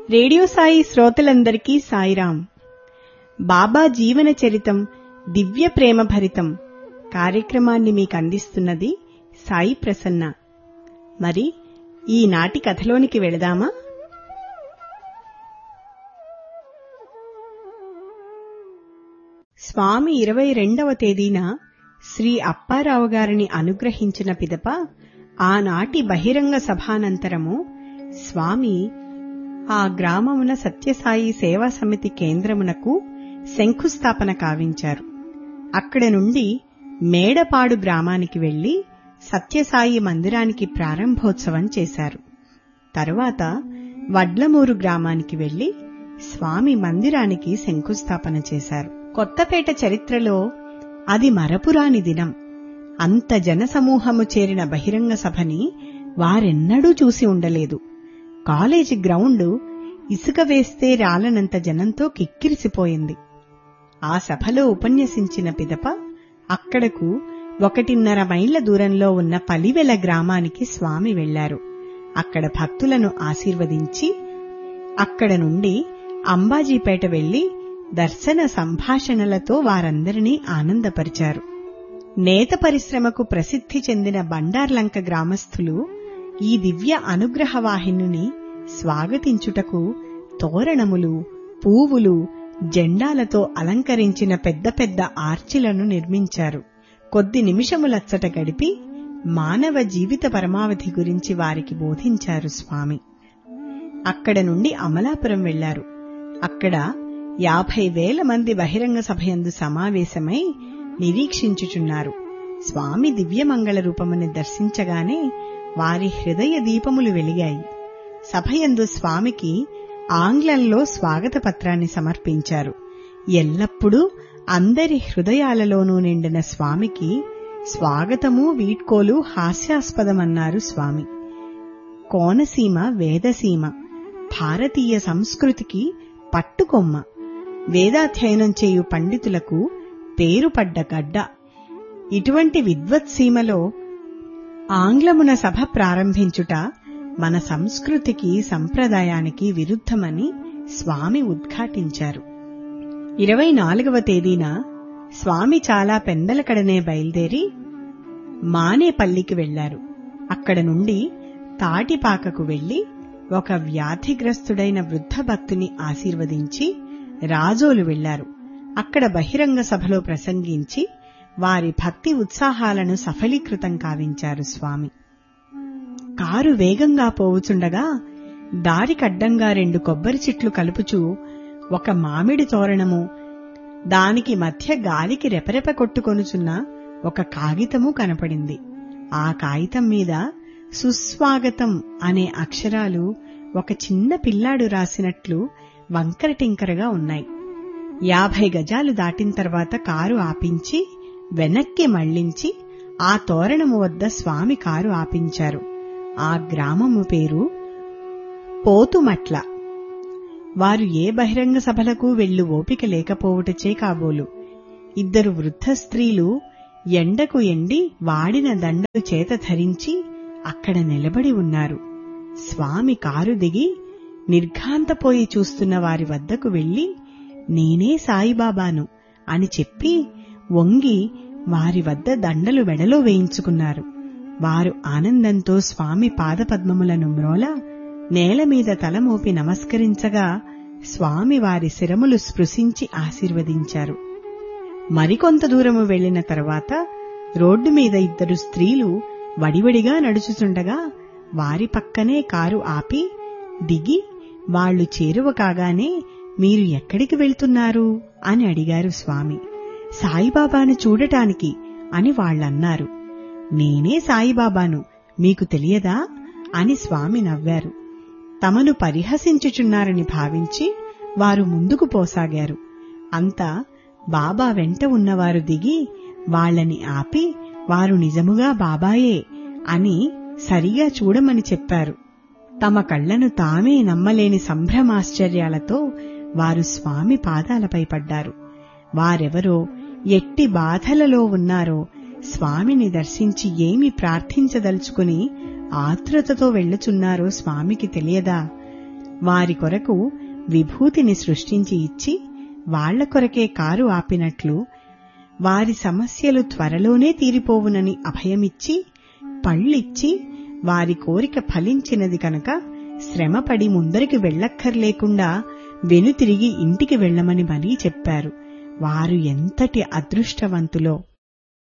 Radio Sai శ్రోతలందరికీ సాయిరాం. బాబా జీవన చరితం దివ్య ప్రేమ భరితం కార్యక్రమాన్ని మీకు అందిస్తున్నది సాయి ప్రసన్న. మరి ఈనాటి కథలోనికి వెళదామా? స్వామి 22వ తేదీన శ్రీ అప్పారావు గారిని అనుగ్రహించిన పిదప ఆనాటి బహిరంగ సభానంతరము స్వామి ఆ గ్రామమున సత్యసాయి సేవా సమితి కేంద్రమునకు శంకుస్థాపన కావించారు. అక్కడ నుండి మేడపాడు గ్రామానికి వెళ్లి సత్యసాయి మందిరానికి ప్రారంభోత్సవం చేశారు. తరువాత వడ్లమూరు గ్రామానికి వెళ్లి స్వామి మందిరానికి శంకుస్థాపన చేశారు. కొత్తపేట చరిత్రలో అది మరపురాని దినం. అంత జనసమూహము చేరిన బహిరంగ సభని వారెన్నడూ చూసి ఉండలేదు. కాలేజీ గ్రౌండ్ ఇసుక వేస్తే రాలనంత జనంతో కిక్కిరిసిపోయింది. ఆ సభలో ఉపన్యసించిన పిదప అక్కడకు 1.5 మైళ్ల దూరంలో ఉన్న పలివెల గ్రామానికి స్వామి వెళ్లారు. అక్కడ భక్తులను ఆశీర్వదించి అక్కడ నుండి అంబాజీపేట వెళ్లి దర్శన సంభాషణలతో వారందరినీ ఆనందపరిచారు. నేత పరిశ్రమకు ప్రసిద్ధి చెందిన బండార్లంక గ్రామస్థులు ఈ దివ్య అనుగ్రహ వాహినిని స్వాగతించుటకు తోరణములు, పువ్వులు, జెండాలతో అలంకరించిన పెద్ద పెద్ద ఆర్చిలను నిర్మించారు. కొద్ది నిమిషములచ్చట గడిపి మానవ జీవిత పరమావధి గురించి వారికి బోధించారు స్వామి. అక్కడ నుండి అమలాపురం వెళ్లారు. అక్కడ 50,000 మంది బహిరంగ సభయందు సమావేశమై నిరీక్షించుచున్నారు. స్వామి దివ్యమంగళ రూపముని దర్శించగానే వారి హృదయ దీపములు వెలిగాయి. సభయందు స్వామికి ఆంగ్లంలో స్వాగత పత్రాన్ని సమర్పించారు. ఎల్లప్పుడూ అందరి హృదయాలలోనూ నిండిన స్వామికి స్వాగతము వీడ్కోలు హాస్యాస్పదమన్నారు స్వామి. కోనసీమ వేదసీమ, భారతీయ సంస్కృతికి పట్టుకొమ్మ, వేదాధ్యయనం చేయు పండితులకు పేరుపడ్డ గడ్డ. ఇటువంటి విద్వత్సీమలో ఆంగ్లమున సభ ప్రారంభించుట మన సంస్కృతికి సంప్రదాయానికి విరుద్ధమని స్వామి ఉద్ఘాటించారు. 24వ తేదీన స్వామి చాలా పెందలకడనే బయలుదేరి మానేపల్లికి వెళ్లారు. అక్కడ నుండి తాటిపాకకు వెళ్లి ఒక వ్యాధిగ్రస్తుడైన వృద్ధ భక్తుని ఆశీర్వదించి రాజోలు వెళ్లారు. అక్కడ బహిరంగ సభలో ప్రసంగించి వారి భక్తి ఉత్సాహాలను సఫలీకృతం కావించారు స్వామి. కారు వేగంగా పోవుచుండగా దారికడ్డంగా 2 కొబ్బరి చెట్లు కలుపుచూ ఒక మామిడి తోరణము, దానికి మధ్య గాలికి రెపరెప కొట్టుకొనుచున్న ఒక కాగితము కనపడింది. ఆ కాగితం మీద సుస్వాగతం అనే అక్షరాలు ఒక చిన్న పిల్లాడు రాసినట్లు వంకరటింకరగా ఉన్నాయి. 50 గజాలు దాటిన తర్వాత కారు ఆపించి వెనక్కి మళ్లించి ఆ తోరణము వద్ద స్వామి కారు ఆపించారు. ఆ గ్రామము పేరు పోతుమట్ల. వారు ఏ బహిరంగ సభలకు వెళ్లు ఓపిక లేకపోవుటచే కాబోలు 2 వృద్ధ స్త్రీలు ఎండకు ఎండి వాడిన దండలు చేత ధరించి అక్కడ నిలబడి ఉన్నారు. స్వామి కారు దిగి నిర్ఘాంతపోయి చూస్తున్న వారి వద్దకు వెళ్లి నేనే సాయిబాబాను అని చెప్పి వంగి వారి వద్ద దండలు వెడలో వేయించుకున్నారు. వారు ఆనందంతో స్వామి పాదపద్మములను మ్రోల నేలమీద తలమోపి నమస్కరించగా స్వామి వారి శిరములు స్పృశించి ఆశీర్వదించారు. మరికొంత దూరము వెళ్లిన తరువాత రోడ్డు మీద 2 స్త్రీలు వడివడిగా నడుచుచుండగా వారి పక్కనే కారు ఆపి దిగి వాళ్లు చేరువ కాగానే మీరు ఎక్కడికి వెళ్తున్నారు అని అడిగారు స్వామి. సాయిబాబాను చూడటానికి అని వాళ్లన్నారు. నేనే సాయిబాబాను, మీకు తెలియదా అని స్వామి నవ్వారు. తమను పరిహసించుచున్నారని భావించి వారు ముందుకు పోసాగారు. అంతా బాబా వెంట ఉన్నవారు దిగి వాళ్లని ఆపి వారు నిజముగా బాబాయే అని సరిగా చూడమని చెప్పారు. తమ కళ్లను తామే నమ్మలేని సంభ్రమాశ్చర్యాలతో వారు స్వామి పాదాలపై పడ్డారు. వారెవరో, ఎట్టి బాధలలో ఉన్నారో, స్వామిని దర్శించి ఏమి ప్రార్థించదలుచుకుని ఆతృతతో వెళ్లుచున్నారో స్వామికి తెలియదా? వారి కొరకు విభూతిని సృష్టించి ఇచ్చి వాళ్ల కొరకే కారు ఆపినట్లు వారి సమస్యలు త్వరలోనే తీరిపోవునని అభయమిచ్చి పళ్ళిచ్చి వారి కోరిక ఫలించినది కనుక శ్రమపడి ముందరికి వెళ్లక్కర్లేకుండా వెనుతిరిగి ఇంటికి వెళ్లమని మరీ చెప్పారు. వారు ఎంతటి అదృష్టవంతులో!